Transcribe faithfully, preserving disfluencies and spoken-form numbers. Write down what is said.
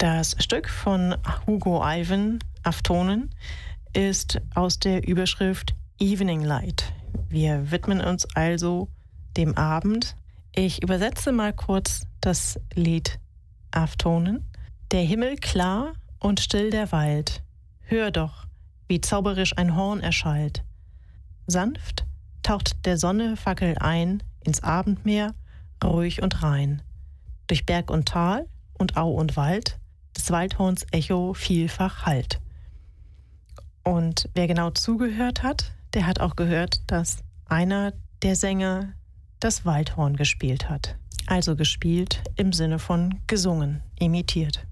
Das Stück von Hugo Ivan, Aftonen, ist aus der Überschrift Evening Light. Wir widmen uns also dem Abend. Ich übersetze mal kurz das Lied Aftonen. Der Himmel klar und still der Wald. Hör doch, wie zauberisch ein Horn erschallt. Sanft taucht der Sonne Fackel ein ins Abendmeer, ruhig und rein. Durch Berg und Tal und Au und Wald des Waldhorns Echo vielfach hallt. Und wer genau zugehört hat, der hat auch gehört, dass einer der Sänger das Waldhorn gespielt hat. Also gespielt im Sinne von gesungen, imitiert.